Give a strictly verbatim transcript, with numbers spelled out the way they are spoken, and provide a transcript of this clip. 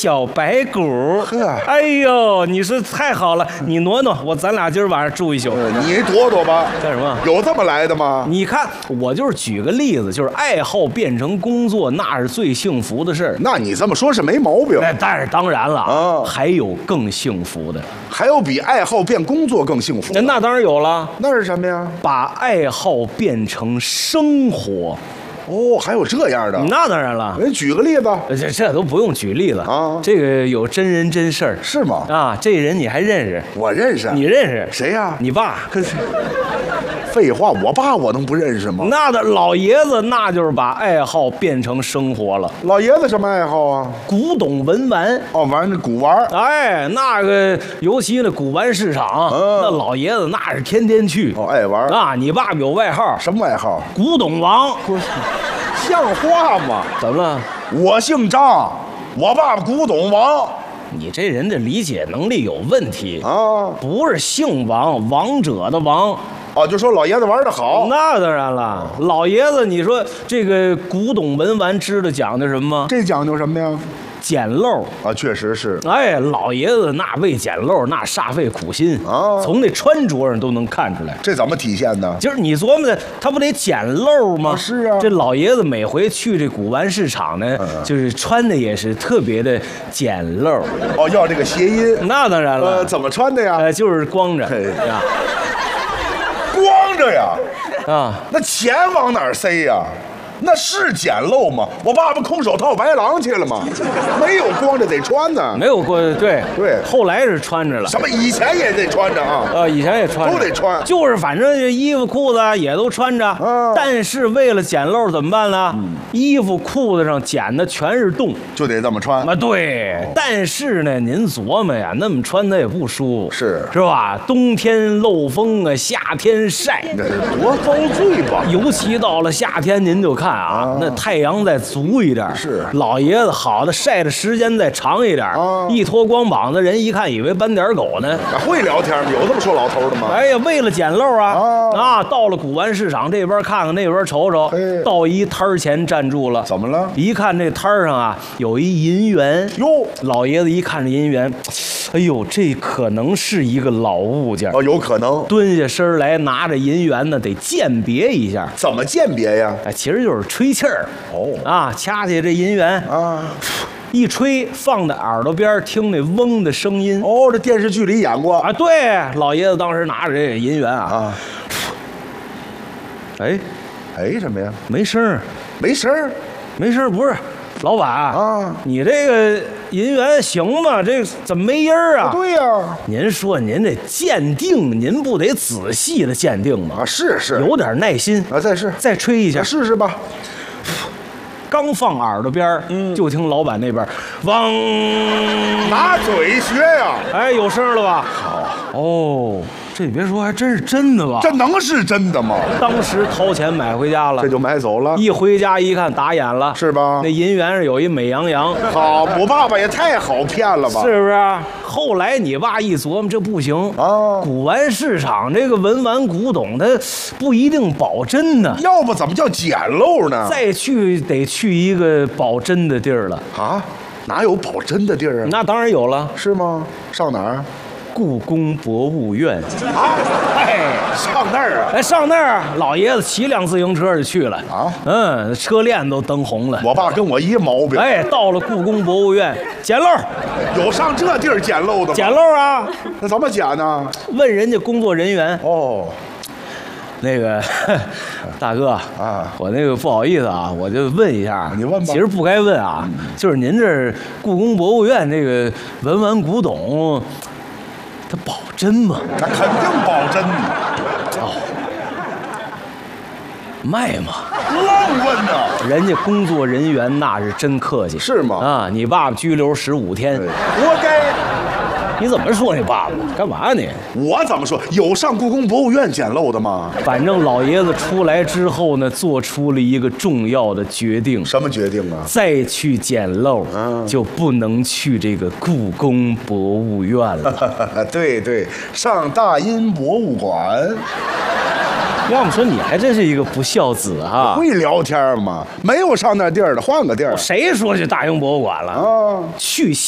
小白骨。 呵， 哎呦，你是太好了，你挪挪，我咱俩今儿晚上住一宿。 你躲躲吧。 干什么？ 有这么来的吗？ 你看，我就是举个例子，就是爱好变成工作，那是最幸福的事儿。 那你这么说是没毛病。 哎，但是当然了啊， 还有更幸福的。 还有比爱好变工作更幸福的？ 那当然有了， 那是什么呀？ 把爱好变成生活。 哦，还有这样的？ 那当然了。 哎，举个例子。 这这都不用举例了啊， 这个有真人真事儿。 是吗？ 啊，这人你还认识？ 我认识。 你认识谁呀？ 你爸。 可是，废话，我爸我能不认识吗？ 那的老爷子那就是把爱好变成生活了。 老爷子什么爱好啊？ 古董文玩。 哦，玩那古玩。 哎，那个尤其那古玩市场， 嗯、 那老爷子那是天天去。 哦，爱玩啊！你爸爸有外号？ 什么外号？ 古董王。 像话吗？ 怎么了？ 我姓张，我爸爸古董王。 你这人的理解能力有问题啊！ 不是姓王，王者的王。 哦，就说老爷子玩的好。 那当然了，老爷子，你说这个古董文玩知道讲究什么吗？ 这讲究什么呀？ 捡漏啊，确实是。 哎，老爷子那为捡漏那煞费苦心啊， 从那穿着上都能看出来。 这怎么体现呢？ 就是你琢磨的，他不得捡漏吗？ 啊是啊。 这老爷子每回去这古玩市场呢，嗯、就是穿的也是特别的捡漏。 哦，要这个谐音。 那当然了。 呃，怎么穿的呀？ 呃，就是光着。 呀。光着呀。 啊， 那钱往哪儿塞呀？那是捡漏吗？我爸爸空手套白狼去了吗？没有光着得穿呢。 没有光，对对。 后来是穿着了。 什么？以前也得穿着啊？ 呃，以前也穿着， 都得穿。 就是反正衣服裤子也都穿着。 啊、 但是为了捡漏怎么办呢？嗯、衣服裤子上捡的全是洞， 就得这么穿。 啊，对。哦、但是呢，您琢磨呀，那么穿它也不舒服， 是是吧？冬天漏风啊，夏天晒， 这多遭罪吧？ 尤其到了夏天，您就看。啊，那太阳再足一点， 是老爷子好的晒的时间再长一点， 啊、 一脱光膀子，人一看以为斑点狗呢。 会聊天吗？有这么说老头的吗？ 哎呀，为了捡漏啊啊！ 啊，到了古玩市场这边看看，那边瞅瞅，到一摊儿前站住了。 怎么了？ 一看这摊儿上啊，有一银元。 哟， 老爷子一看这银元，哎呦，这可能是一个老物件。 哦，有可能。 蹲下身来，拿着银元呢，得鉴别一下。 怎么鉴别呀？ 哎，其实就是吹气儿。 哦啊，掐起这银元啊， 一吹，放在耳朵边听那嗡的声音。 哦，这电视剧里演过啊。对，老爷子当时拿着这银元啊， 啊哎， 哎什么呀？ 没声儿， 没声儿， 没声儿，不是。老板啊， 你这个银元行吗？这怎么没音儿啊？ 对呀、啊， 您说您这鉴定，您不得仔细的鉴定吗？ 啊，是是， 有点耐心啊，再试， 再吹一下， 啊、试试吧。 刚放耳朵边嗯，就听老板那边，汪， 拿嘴学呀！ 哎，有声了吧？ 好， 哦。这你别说，还真是真的吧？ 这能是真的吗？ 当时掏钱买回家了， 这就买走了。 一回家一看，打眼了， 是吧？ 那银元上有一美羊羊。 好，我爸爸也太好骗了吧？ 是不是？后来你爸一琢磨，这不行啊！ 古玩市场这个文玩古董，它不一定保真呢。 要不怎么叫捡漏呢？ 再去得去一个保真的地儿了啊？哪有保真的地儿啊？ 那当然有了， 是吗？上哪儿？ 故宫博物院啊，哎，上那儿啊？ 哎，上那儿，老爷子骑辆自行车就去了啊。 嗯，车链都蹬红了。 我爸跟我一毛病。 哎，到了故宫博物院，捡漏。 有上这地儿捡漏的吗？ 捡漏啊？ 那怎么捡呢？ 问人家工作人员。 哦。 那个大哥啊， 我那个不好意思啊，我就问一下， 你问吧。 其实不该问啊，嗯、就是您这故宫博物院这个文玩古董，它保真吗？ 那肯定保真。 哦，卖吗？ 愣问呢。 人家工作人员那是真客气。 是吗？ 啊，你爸爸拘留十五天， 活该。 你怎么说你爸爸？干嘛你？ 我怎么说？有上故宫博物院捡漏的吗？ 反正老爷子出来之后呢，做出了一个重要的决定。 什么决定啊？ 再去捡漏， 嗯、 就不能去这个故宫博物院了。 对对，上大英博物馆。 要么说你还真是一个不孝子啊！ 会聊天吗？没有上那地儿的，换个地儿。 谁说去大英博物馆了？ 啊， 去。